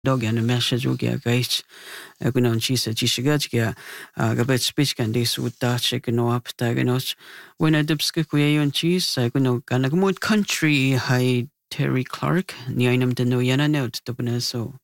dog and a message will get guys. I can on cheese a chishiga, a bit speech can this would touch a no up diagnose. When I dipska on cheese, I can no can a good country high Terry Clark, Nianam de no yana note to so.